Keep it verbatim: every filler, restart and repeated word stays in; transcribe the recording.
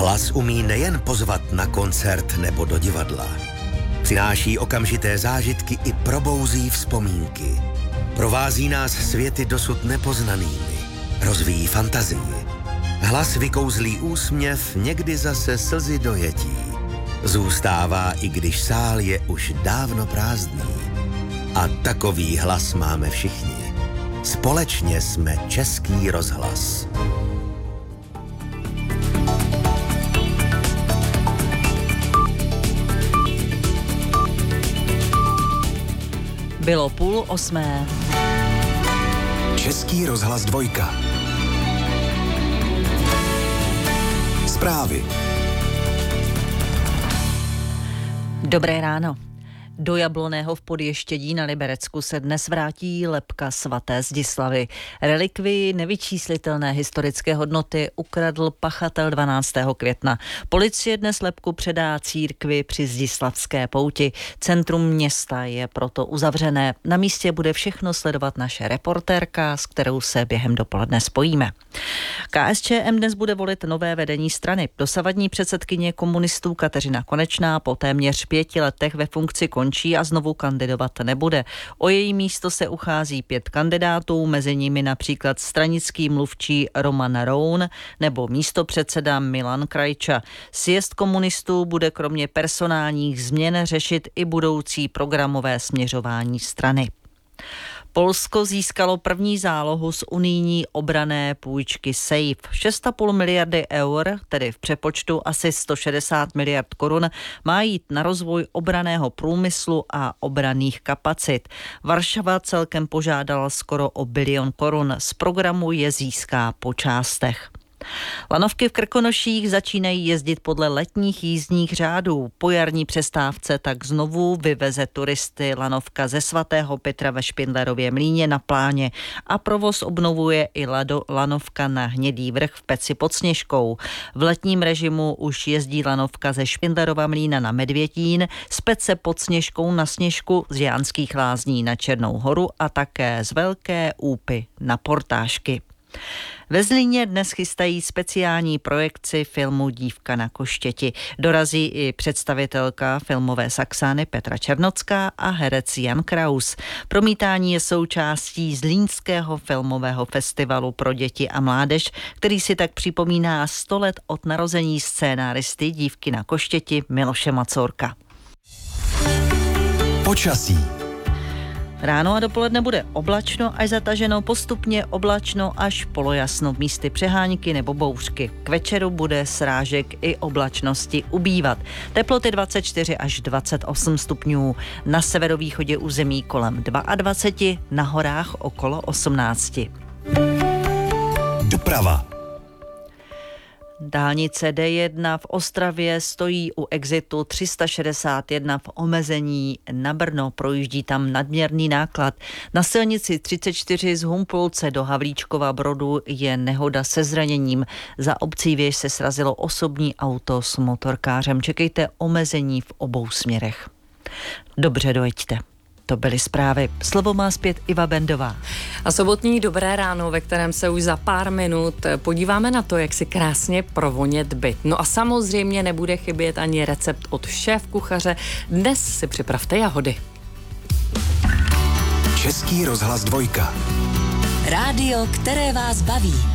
Hlas umí nejen pozvat na koncert nebo do divadla. Přináší okamžité zážitky i probouzí vzpomínky. Provází nás světy dosud nepoznanými. Rozvíjí fantazii. Hlas vykouzlí úsměv, někdy zase slzy dojetí. Zůstává, i když sál je už dávno prázdný. A takový hlas máme všichni. Společně jsme Český rozhlas. Bylo půl osmé. Český rozhlas dvojka. Zprávy. Dobré ráno. Do Jablonného v Podještědí na Liberecku se dnes vrátí lebka svaté Zdislavy. Relikvii nevyčíslitelné historické hodnoty ukradl pachatel dvanáctého května. Policie dnes lebku předá církvi při Zdislavské pouti. Centrum města je proto uzavřené. Na místě bude všechno sledovat naše reportérka, s kterou se během dopoledne spojíme. K S Č M dnes bude volit nové vedení strany. Dosavadní předsedkyně komunistů Kateřina Konečná po téměř pěti letech ve funkci končí a znovu kandidovat nebude. O její místo se uchází pět kandidátů, mezi nimi například stranický mluvčí Roman Roun nebo místopředseda Milan Krajča. Sjezd komunistů bude kromě personálních změn řešit i budoucí programové směřování strany. Polsko získalo první zálohu z unijní obranné půjčky SAFE. šest a půl miliardy eur, tedy v přepočtu asi sto šedesát miliard korun, má jít na rozvoj obranného průmyslu a obranných kapacit. Varšava celkem požádala skoro o bilion korun. Z programu je získá po částech. Lanovky v Krkonoších začínají jezdit podle letních jízdních řádů. Po jarní přestávce tak znovu vyveze turisty lanovka ze svatého Petra ve Špindlerově Mlýně na Pláně a provoz obnovuje i lado, lanovka na Hnědý vrch v Peci pod Sněžkou. V letním režimu už jezdí lanovka ze Špindlerova Mlýna na Medvětín, z Pece pod Sněžkou na Sněžku, z Jánských Lázní na Černou horu a také z Velké Úpy na Portášky. Ve Zlíně dnes chystají speciální projekci filmu Dívka na Koštěti. Dorazí i představitelka filmové Saxány Petra Černocká a herec Jan Kraus. Promítání je součástí Zlínského filmového festivalu pro děti a mládež, který si tak připomíná sto let od narození scénáristy Dívky na Koštěti Miloše Macourka. Počasí. Ráno a dopoledne bude oblačno až zataženo, postupně oblačno až polojasno, místy přehánky nebo bouřky. K večeru bude srážek i oblačnosti ubývat. Teploty dvacet čtyři až dvacet osm stupňů. Na severovýchodě území kolem dvacet dva, na horách okolo osmnáct. Doprava. Dálnice D jedna v Ostravě stojí u exitu tři sta šedesát jedna v omezení na Brno. Projíždí tam nadměrný náklad. Na silnici třicet čtyři z Humpolce do Havlíčkova Brodu je nehoda se zraněním. Za obcí Věž se srazilo osobní auto s motorkářem. Čekejte omezení v obou směrech. Dobře dojeďte. To byly zprávy. Slovo má zpět Iva Bendová. A sobotní dobré ráno, ve kterém se už za pár minut podíváme na to, jak si krásně provonět byt. No a samozřejmě nebude chybět ani recept od šéf kuchaře. Dnes si připravte jahody. Český rozhlas dvojka. Rádio, které vás baví.